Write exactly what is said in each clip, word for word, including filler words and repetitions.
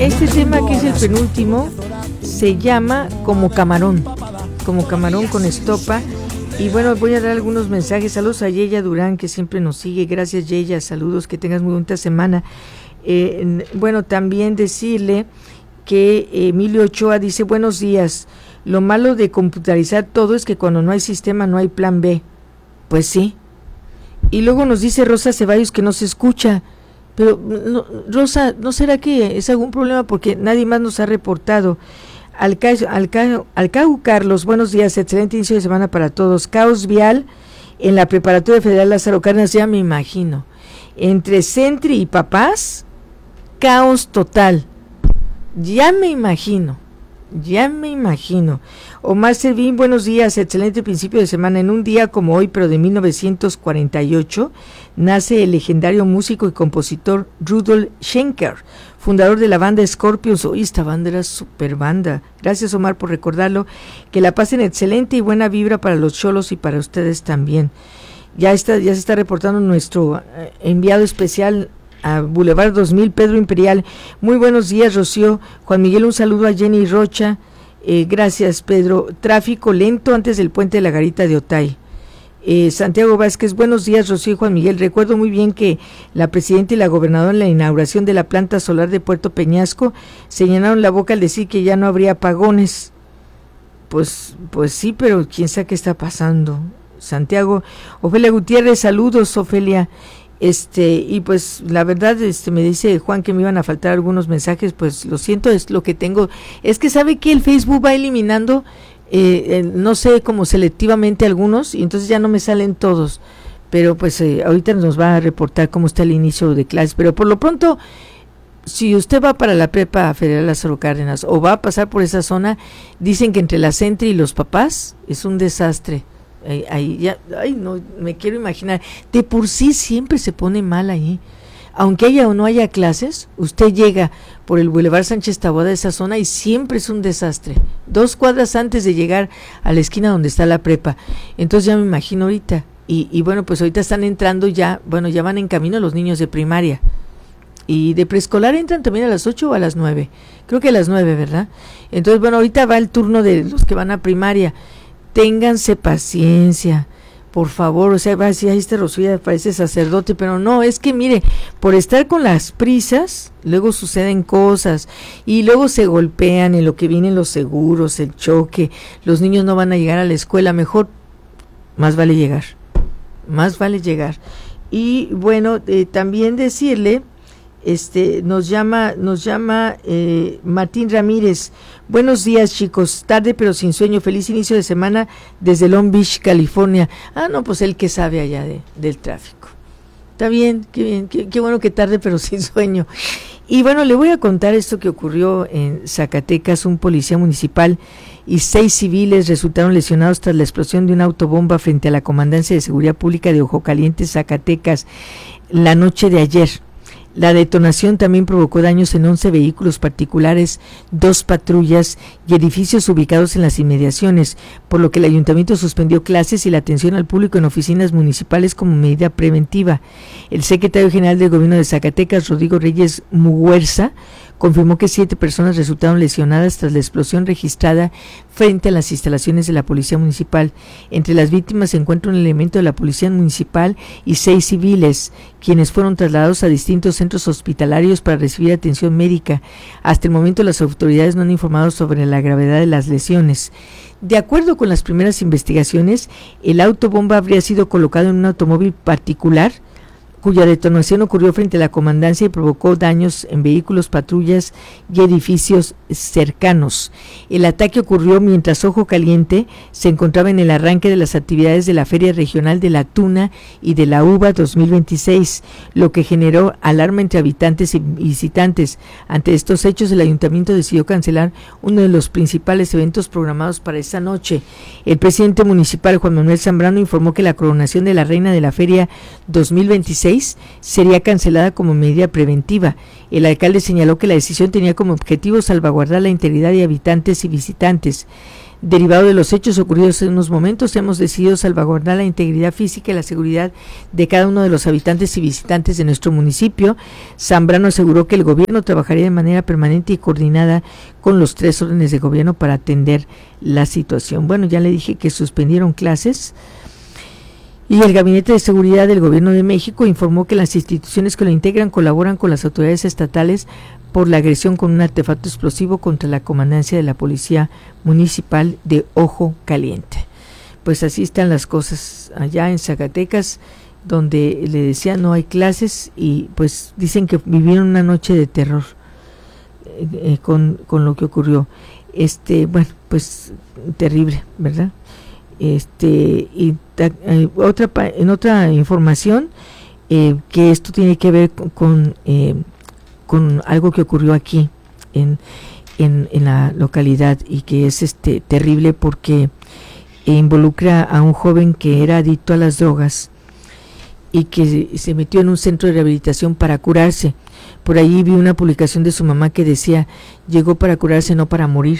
Este tema, que es el penúltimo, se llama Como Camarón, como camarón con estopa. Y bueno, voy a dar algunos mensajes. Saludos a Yeya Durán, que siempre nos sigue. Gracias, Yeya, saludos, que tengas muy bonita semana. Eh, bueno, también decirle que Emilio Ochoa dice: buenos días, lo malo de computarizar todo es que cuando no hay sistema no hay plan B. Pues sí. Y luego nos dice Rosa Ceballos que no se escucha. Pero, no, Rosa, ¿no será que es algún problema? Porque nadie más nos ha reportado. Alcau, Alcau, Alcau Carlos, buenos días, excelente inicio de semana para todos. Caos vial en la Preparatoria Federal Lázaro Cárdenas, ya me imagino. Entre Centri y Papás, caos total. Ya me imagino, ya me imagino. Omar Servín, buenos días, excelente principio de semana. En un día como hoy, pero de mil novecientos cuarenta y ocho, nace el legendario músico y compositor Rudolf Schenker, fundador de la banda Scorpions. Hoy esta banda era super banda. Gracias, Omar, por recordarlo. Que la pasen excelente y buena vibra para los cholos y para ustedes también. Ya está, ya se está reportando nuestro enviado especial a Boulevard dos mil, Pedro Imperial. Muy buenos días, Rocío. Juan Miguel, un saludo a Jenny Rocha. Eh, gracias, Pedro. Tráfico lento antes del puente de la Garita de Otay. Eh, Santiago Vázquez, buenos días, Rocío y Juan Miguel. Recuerdo muy bien que la presidenta y la gobernadora en la inauguración de la planta solar de Puerto Peñasco se llenaron la boca al decir que ya no habría apagones. Pues, pues sí, pero quién sabe qué está pasando. Santiago, Ofelia Gutiérrez, saludos, Ofelia. Este, y pues la verdad, este, me dice Juan que me iban a faltar algunos mensajes, pues lo siento, es lo que tengo. Es que sabe que el Facebook va eliminando, eh, eh, no sé, como selectivamente algunos, y entonces ya no me salen todos. Pero pues eh, ahorita nos va a reportar cómo está el inicio de clases. Pero por lo pronto, si usted va para la Prepa Federal Lázaro Cárdenas o va a pasar por esa zona, dicen que entre la Centri y los papás es un desastre. Ahí, ahí ya, ay, no me quiero imaginar. De por sí siempre se pone mal ahí. Aunque haya o no haya clases, usted llega por el Boulevard Sánchez Taboada de esa zona y siempre es un desastre. Dos cuadras antes de llegar a la esquina donde está la prepa. Entonces ya me imagino ahorita. Y, y bueno, pues ahorita están entrando ya, bueno, ya van en camino los niños de primaria. Y de preescolar entran también a las ocho o a las nueve. Creo que a las nueve, ¿verdad? Entonces, bueno, ahorita va el turno de los que van a primaria. Ténganse paciencia, por favor. O sea, va a decir, ahí este Rocío parece sacerdote, pero no, es que mire, por estar con las prisas, luego suceden cosas, y luego se golpean en lo que vienen los seguros, el choque, los niños no van a llegar a la escuela, mejor, más vale llegar, más vale llegar. Y bueno, eh, también decirle, este, nos llama, nos llama eh, Martín Ramírez. Buenos días, chicos, tarde pero sin sueño, feliz inicio de semana desde Long Beach, California. Ah, no, pues él que sabe allá de, del tráfico. Está bien, qué bien, qué, qué bueno que tarde pero sin sueño. Y bueno, le voy a contar esto que ocurrió en Zacatecas. Un policía municipal y seis civiles resultaron lesionados tras la explosión de una autobomba frente a la Comandancia de Seguridad Pública de Ojo Caliente, Zacatecas, la noche de ayer. La detonación también provocó daños en once vehículos particulares, dos patrullas y edificios ubicados en las inmediaciones, por lo que el ayuntamiento suspendió clases y la atención al público en oficinas municipales como medida preventiva. El secretario general del Gobierno de Zacatecas, Rodrigo Reyes Muguerza, confirmó que siete personas resultaron lesionadas tras la explosión registrada frente a las instalaciones de la Policía Municipal. Entre las víctimas se encuentra un elemento de la Policía Municipal y seis civiles, quienes fueron trasladados a distintos centros hospitalarios para recibir atención médica. Hasta el momento las autoridades no han informado sobre la gravedad de las lesiones. De acuerdo con las primeras investigaciones, el autobomba habría sido colocado en un automóvil particular, cuya detonación ocurrió frente a la comandancia y provocó daños en vehículos, patrullas y edificios cercanos. El ataque ocurrió mientras Ojo Caliente se encontraba en el arranque de las actividades de la Feria Regional de la Tuna y de la Uva dos mil veintiséis, lo que generó alarma entre habitantes y visitantes. Ante estos hechos, el ayuntamiento decidió cancelar uno de los principales eventos programados para esa noche. El presidente municipal, Juan Manuel Zambrano, informó que la coronación de la reina de la Feria dos mil veintiséis dieciséis sería cancelada como medida preventiva. El alcalde señaló que la decisión tenía como objetivo salvaguardar la integridad de habitantes y visitantes. Derivado de los hechos ocurridos en unos momentos, hemos decidido salvaguardar la integridad física y la seguridad de cada uno de los habitantes y visitantes de nuestro municipio. Zambrano aseguró que el gobierno trabajaría de manera permanente y coordinada con los tres órdenes de gobierno para atender la situación. Bueno, ya le dije que suspendieron clases. Y el Gabinete de Seguridad del Gobierno de México informó que las instituciones que lo integran colaboran con las autoridades estatales por la agresión con un artefacto explosivo contra la comandancia de la Policía Municipal de Ojo Caliente. Pues así están las cosas allá en Zacatecas, donde le decía no hay clases y pues dicen que vivieron una noche de terror eh, eh, con, con lo que ocurrió. Este, bueno, pues terrible, ¿verdad? Este y eh, otra en otra información eh, que esto tiene que ver con, con, eh, con algo que ocurrió aquí en, en en la localidad y que es este terrible porque involucra a un joven que era adicto a las drogas y que se metió en un centro de rehabilitación para curarse. Por ahí vi una publicación de su mamá que decía llegó para curarse, no para morir.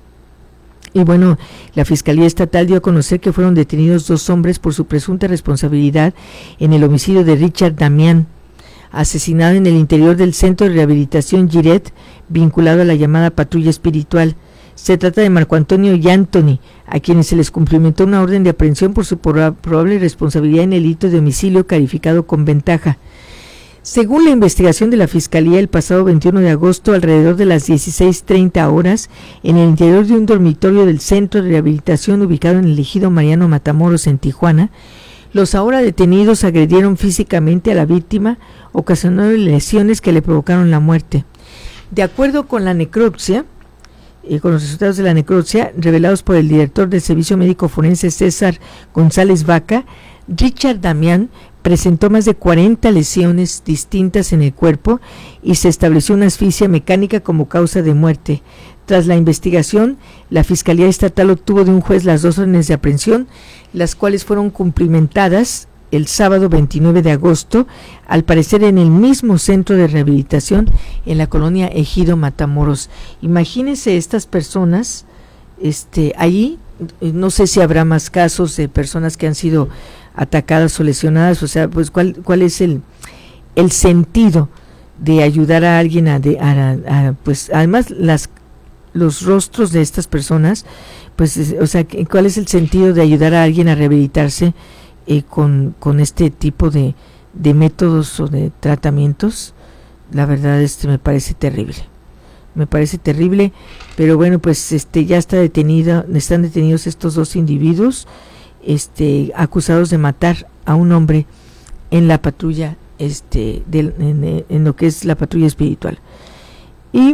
Y bueno, la Fiscalía Estatal dio a conocer que fueron detenidos dos hombres por su presunta responsabilidad en el homicidio de Richard Damián, asesinado en el interior del Centro de Rehabilitación Giret, vinculado a la llamada Patrulla Espiritual. Se trata de Marco Antonio y Anthony, a quienes se les cumplimentó una orden de aprehensión por su probable responsabilidad en el delito de homicidio calificado con ventaja. Según la investigación de la Fiscalía, el pasado veintiuno de agosto, alrededor de las dieciséis treinta horas, en el interior de un dormitorio del Centro de Rehabilitación ubicado en el ejido Mariano Matamoros, en Tijuana, los ahora detenidos agredieron físicamente a la víctima, ocasionando lesiones que le provocaron la muerte. De acuerdo con la necropsia, eh, con los resultados de la necropsia revelados por el director del Servicio Médico Forense César González Vaca, Richard Damián presentó más de cuarenta lesiones distintas en el cuerpo y se estableció una asfixia mecánica como causa de muerte. Tras la investigación, la Fiscalía Estatal obtuvo de un juez las dos órdenes de aprehensión, las cuales fueron cumplimentadas el sábado veintinueve de agosto, al parecer en el mismo centro de rehabilitación en la colonia Ejido Matamoros. Imagínense estas personas, este, allí, no sé si habrá más casos de personas que han sido atacadas o lesionadas, o sea, pues cuál cuál es el el sentido de ayudar a alguien a, de, a, a pues además las los rostros de estas personas, pues o sea, cuál es el sentido de ayudar a alguien a rehabilitarse eh, con con este tipo de de métodos o de tratamientos. La verdad este me parece terrible. Me parece terrible, pero bueno, pues este ya está detenido, están detenidos estos dos individuos este acusados de matar a un hombre en la patrulla este de, en, en lo que es la patrulla espiritual. Y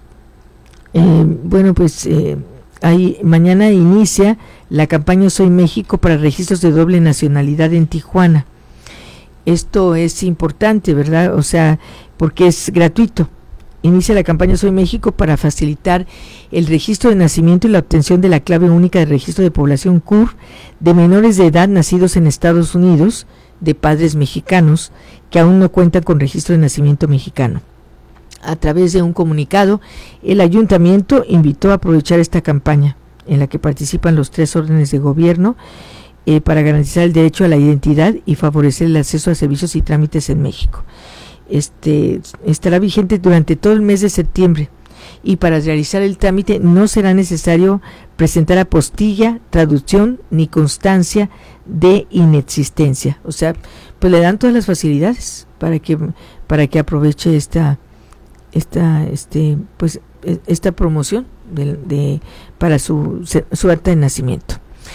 eh, bueno, pues eh, ahí mañana inicia la campaña Soy México para registros de doble nacionalidad en Tijuana. Esto es importante, ¿verdad? O sea, porque es gratuito. Inicia la campaña Soy México para facilitar el registro de nacimiento y la obtención de la clave única de registro de población C U R de menores de edad nacidos en Estados Unidos, de padres mexicanos, que aún no cuentan con registro de nacimiento mexicano. A través de un comunicado, el ayuntamiento invitó a aprovechar esta campaña, en la que participan los tres órdenes de gobierno, eh, para garantizar el derecho a la identidad y favorecer el acceso a servicios y trámites en México. Este estará vigente durante todo el mes de septiembre y para realizar el trámite no será necesario presentar apostilla, traducción ni constancia de inexistencia. O sea, pues le dan todas las facilidades para que para que aproveche esta esta este pues esta promoción de, de para su su acta de nacimiento.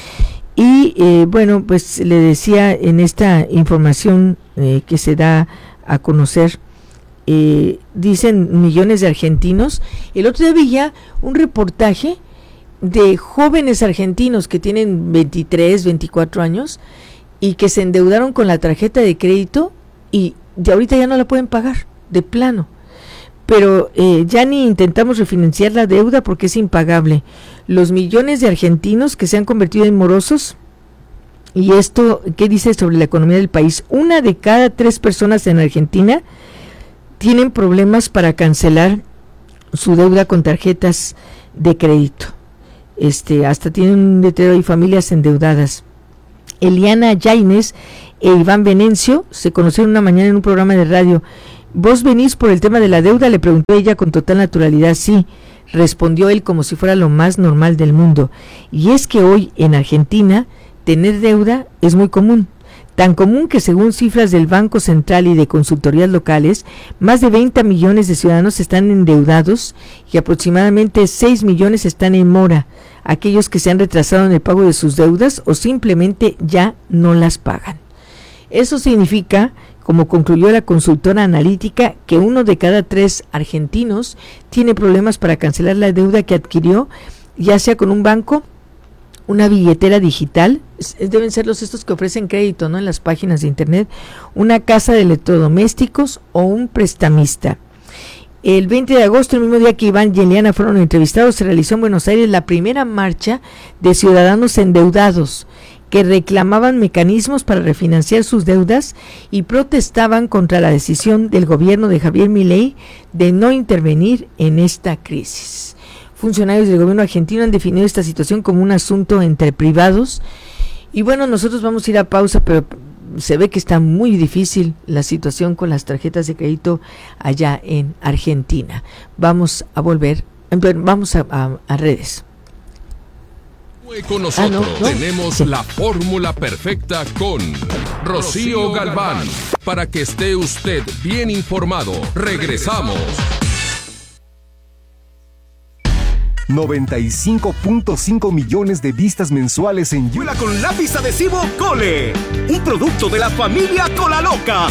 Y eh, bueno, pues le decía en esta información eh, que se da a conocer, eh, dicen millones de argentinos. El otro día veía un reportaje de jóvenes argentinos que tienen veintitrés, veinticuatro años y que se endeudaron con la tarjeta de crédito y de ahorita ya no la pueden pagar, de plano. Pero eh, ya ni intentamos refinanciar la deuda porque es impagable. Los millones de argentinos que se han convertido en morosos Y esto, ¿qué dice sobre la economía del país? Una de cada tres personas en Argentina tienen problemas para cancelar su deuda con tarjetas de crédito. Este, hasta tienen un letrero y familias endeudadas. Eliana Yáñez e Iván Venencio se conocieron una mañana en un programa de radio. ¿Vos venís por el tema de la deuda?, le preguntó ella con total naturalidad. Sí, respondió él como si fuera lo más normal del mundo. Y es que hoy en Argentina tener deuda es muy común, tan común que según cifras del Banco Central y de consultorías locales, más de veinte millones de ciudadanos están endeudados y aproximadamente seis millones están en mora, aquellos que se han retrasado en el pago de sus deudas o simplemente ya no las pagan. Eso significa, como concluyó la consultora analítica, que uno de cada tres argentinos tiene problemas para cancelar la deuda que adquirió, ya sea con un banco, una billetera digital, deben ser los estos que ofrecen crédito, ¿no?, en las páginas de internet, una casa de electrodomésticos o un prestamista. El veinte de agosto, el mismo día que Iván y Eliana fueron entrevistados, se realizó en Buenos Aires la primera marcha de ciudadanos endeudados que reclamaban mecanismos para refinanciar sus deudas y protestaban contra la decisión del gobierno de Javier Milei de no intervenir en esta crisis. Funcionarios del gobierno argentino han definido esta situación como un asunto entre privados. Y bueno, nosotros vamos a ir a pausa, pero se ve que está muy difícil la situación con las tarjetas de crédito allá en Argentina. Vamos a volver, vamos a, a, a redes. Con nosotros ah, no, no. tenemos sí. la fórmula perfecta con Rocío Galván, para que esté usted bien informado. Regresamos. noventa y cinco punto cinco millones de vistas mensuales en YouTube. Con lápiz adhesivo Cole, un producto de la familia Cola Loca.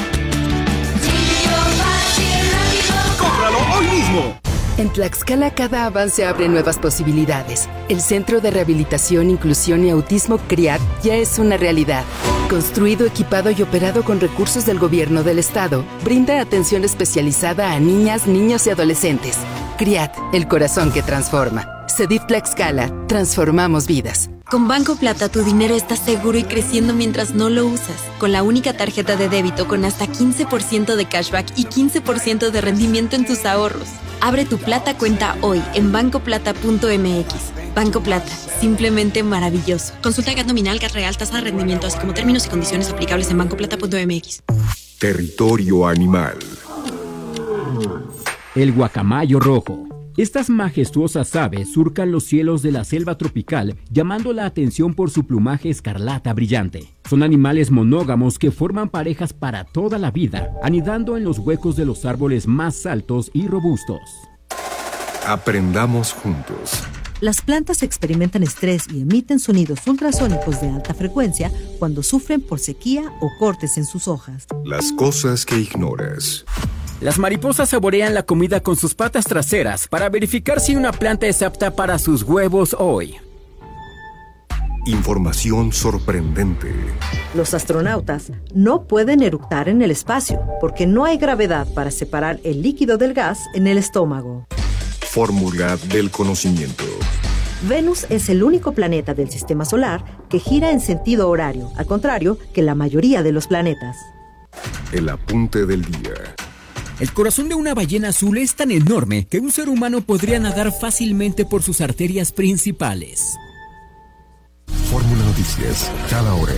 ¡Cómpralo hoy mismo! En Tlaxcala cada avance abre nuevas posibilidades. El Centro de Rehabilitación, Inclusión y Autismo CRIAT ya es una realidad. Construido, equipado y operado con recursos del gobierno del estado, brinda atención especializada a niñas, niños y adolescentes. CRIAT, el corazón que transforma. CEDIF Tlaxcala, transformamos vidas. Con Banco Plata tu dinero está seguro y creciendo mientras no lo usas. Con la única tarjeta de débito con hasta quince por ciento de cashback y quince por ciento de rendimiento en tus ahorros. Abre tu Plata cuenta hoy en banco plata punto m x. Banco Plata, simplemente maravilloso. Consulta G A T nominal, G A T real, tasa de rendimiento, así como términos y condiciones aplicables en banco plata punto m x. Territorio animal. El guacamayo rojo. Estas majestuosas aves surcan los cielos de la selva tropical, llamando la atención por su plumaje escarlata brillante. Son animales monógamos que forman parejas para toda la vida, anidando en los huecos de los árboles más altos y robustos. Aprendamos juntos. Las plantas experimentan estrés y emiten sonidos ultrasónicos de alta frecuencia cuando sufren por sequía o cortes en sus hojas. Las cosas que ignoras. Las mariposas saborean la comida con sus patas traseras para verificar si una planta es apta para sus huevos hoy. Información sorprendente. Los astronautas no pueden eructar en el espacio porque no hay gravedad para separar el líquido del gas en el estómago. Fórmula del conocimiento. Venus es el único planeta del sistema solar que gira en sentido horario, al contrario que la mayoría de los planetas. El apunte del día. El corazón de una ballena azul es tan enorme que un ser humano podría nadar fácilmente por sus arterias principales. Fórmula Noticias, cada hora.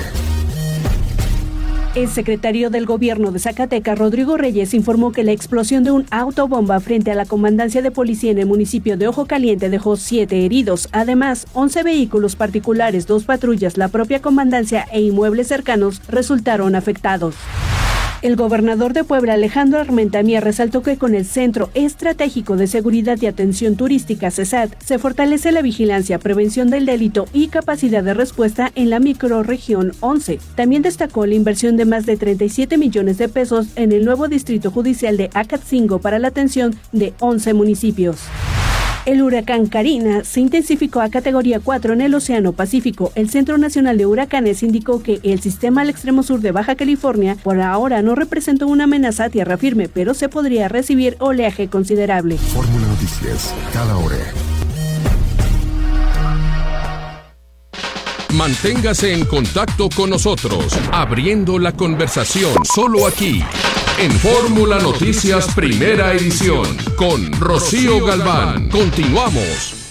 El secretario del Gobierno de Zacatecas, Rodrigo Reyes, informó que la explosión de un autobomba frente a la comandancia de policía en el municipio de Ojo Caliente dejó siete heridos. Además, once vehículos particulares, dos patrullas, la propia comandancia e inmuebles cercanos resultaron afectados. El gobernador de Puebla, Alejandro Armenta Mier, resaltó que con el Centro Estratégico de Seguridad y Atención Turística, CESAT, se fortalece la vigilancia, prevención del delito y capacidad de respuesta en la microrregión once. También destacó la inversión de más de treinta y siete millones de pesos en el nuevo distrito judicial de Acatzingo para la atención de once municipios. El huracán Karina se intensificó a categoría cuatro en el Océano Pacífico. El Centro Nacional de Huracanes indicó que el sistema al extremo sur de Baja California por ahora no representa una amenaza a tierra firme, pero se podría recibir oleaje considerable. Fórmula Noticias, cada hora. Manténgase en contacto con nosotros, abriendo la conversación solo aquí, en Fórmula Noticias Primera Edición, con Rocío Galván. Continuamos.